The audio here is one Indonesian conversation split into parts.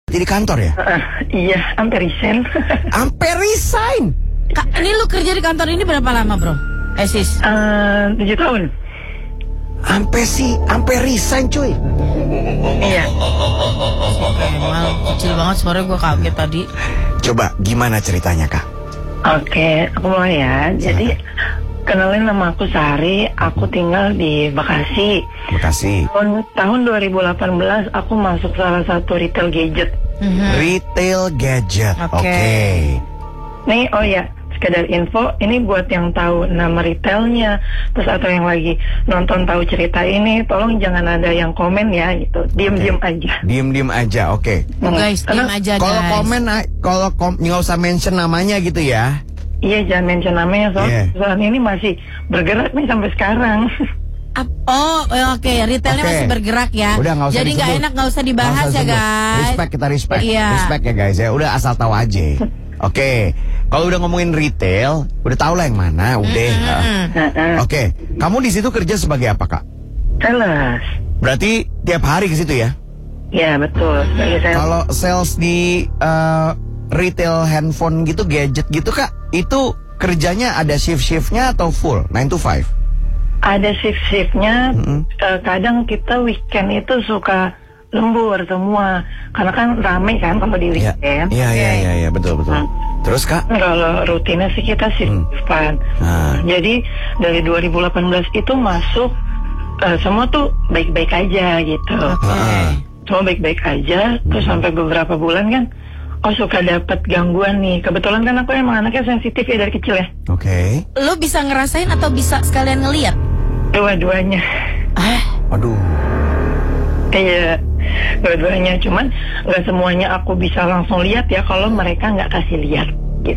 Jadi kantor ya? Iya, hampir resign. Hampir resign? Kak, ini lu kerja di kantor ini berapa lama, bro? Sis? 7 tahun. Hampir resign, cuy. Iya. Emang kecil banget suara gue kaget tadi. Coba gimana ceritanya, Kak? Oke, aku mulai ya. Jadi, kenalin nama aku Sari. Aku tinggal di Bekasi. Bekasi. Tahun 2018 aku masuk salah satu retail gadget. Retail gadget. Oke. Nih, oh ya, sekedar info, ini buat yang tahu nama retailnya, terus atau yang lagi nonton tahu cerita ini, tolong jangan ada yang komen ya, gitu. Diem-diem aja. Diem-diem aja, oke. Guys, diem aja, Kalau guys. komen, nggak usah mention namanya gitu ya. Iya, jangan mention namanya, soalnya ini masih bergerak nih sampai sekarang. Oke, retailnya masih bergerak ya. Udah, nggak usah jadi nggak disebut. enak, nggak usah dibahas ya, guys. Kita respect. Iya. Respect ya guys ya. Udah asal tahu aja. Oke. Kalau udah ngomongin retail, udah tahu lah yang mana. Udah. Oke. Kamu di situ kerja sebagai apa, Kak? Sales. Berarti tiap hari ke situ ya? Ya, betul. Kalau sales di retail handphone gitu, gadget gitu, Kak, itu kerjanya ada shift-shiftnya atau full 9 to 5? Ada shift-shiftnya. Kadang kita weekend itu suka lembur semua, karena kan rame kan kalau di weekend. Iya, betul. Terus, Kak? Kalau rutinnya sih kita shift-shiftan. Jadi dari 2018 itu masuk semua tuh baik-baik aja gitu. Semua baik-baik aja. Terus sampai beberapa bulan kan, suka dapat gangguan nih. Kebetulan kan aku emang anaknya sensitif ya dari kecil ya. Oke. Lo bisa ngerasain atau bisa sekalian ngeliat? Dua-duanya. Aduh. Iya, dua-duanya. Cuman nggak semuanya aku bisa langsung lihat ya kalau mereka nggak kasih lihat. Gitu.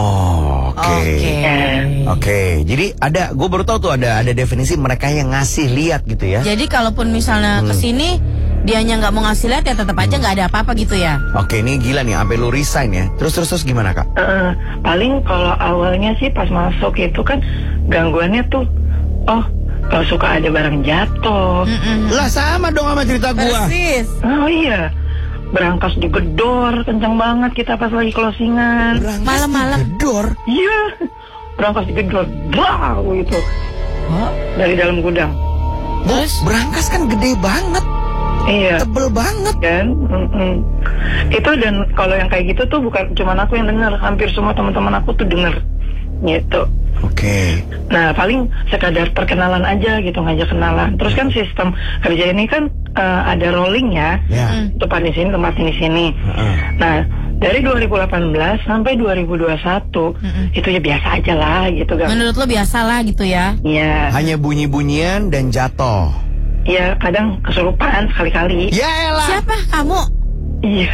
Oke. Jadi gue baru tahu tuh ada definisi mereka yang ngasih lihat gitu ya. Jadi kalaupun misalnya kesini dianya nggak mau ngasih lihat ya tetap aja nggak ada apa-apa gitu ya. Oke, ini gila nih, sampai lu resign ya. Terus gimana, Kak? Paling kalau awalnya sih pas masuk itu kan gangguannya tuh, suka ada barang jatuh. Lah sama dong sama cerita gua. Persis. Oh iya, berangkas digedor kencang banget kita pas lagi closingan. Malam-malam. Gedor? Iya, berangkas digedor, bang gitu. Dari dalam gudang. Terus Berangkas kan gede banget. Iya. Tebel banget kan. Itu, dan kalau yang kayak gitu tuh bukan cuma aku yang dengar, hampir semua teman-teman aku tuh dengar gitu. Oke. Nah, paling sekadar perkenalan aja gitu, ngajak kenalan. Terus kan sistem kerja ini kan ada rolling ya. Tempat di sini, tempat di sini. Nah, dari 2018 sampai 2021 itu ya biasa aja lah gitu kan. menurut lo biasa lah gitu ya? Iya. Hanya bunyi-bunyian dan jatuh. Iya, kadang kesurupan sekali-kali. Ya elah. Siapa kamu? Iya.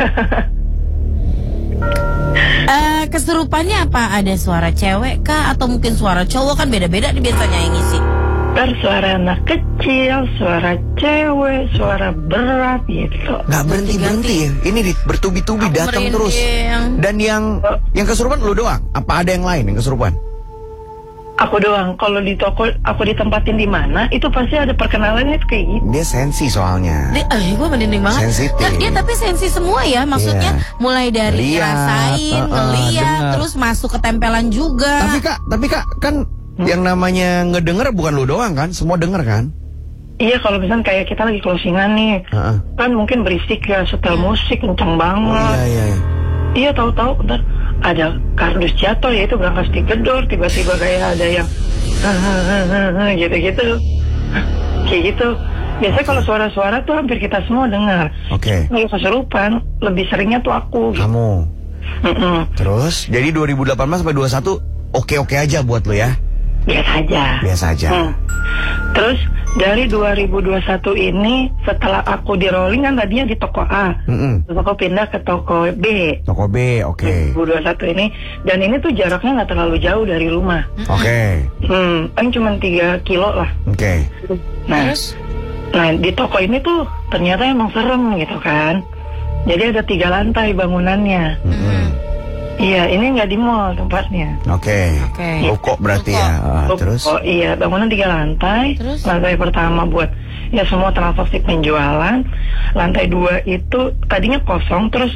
Kesurupannya apa? Ada suara cewek kah? Atau mungkin suara cowok? Kan beda-beda nih biasanya yang ngisi. Suara anak kecil, suara cewek, suara berat gitu. Nggak berhenti-berhenti ya. Ini bertubi-tubi datang terus. Dan yang kesurupan lu doang? Apa ada yang lain yang kesurupan? Aku doang. Kalau di toko aku ditempatin di mana, itu pasti ada perkenalannya kayak gitu. Dia sensi soalnya. Gue merinding banget. Sensitif. Nah, dia tapi sensi semua ya. Maksudnya mulai dari ngerasain, ngeliat, terus masuk ketempelan juga. Tapi kak kan yang namanya ngedenger bukan lu doang kan? Semua denger kan? Iya, kalau misalnya kayak kita lagi closingan nih, kan mungkin berisik ya, setel musik kenceng banget. Iya, tahu-tahu ntar ada kardus jatuh ya, itu berangkas digedor, tiba-tiba kayak ada yang gitu-gitu. Kayak gitu. Biasanya kalau suara-suara tuh hampir kita semua dengar. Oke. Kalau kesurupan, lebih seringnya tuh aku. Kamu. Terus, jadi 2018 sampai 21 oke-oke aja buat lo ya? Biasa aja. Terus dari 2021 ini, setelah aku di rolling kan tadinya di toko A, terus aku pindah ke toko B. Toko B, oke. 2021 ini, dan ini tuh jaraknya nggak terlalu jauh dari rumah. Oke. Kan cuma 3 kilo lah. Oke. Nah, di toko ini tuh ternyata emang serem gitu kan. Jadi ada 3 lantai bangunannya. Iya, ini nggak di mall tempatnya. Oke. Ruko berarti ya. Terus? Oh iya, bangunan 3 lantai. Terus? Lantai pertama buat ya semua transaksi penjualan. Lantai 2 itu tadinya kosong, terus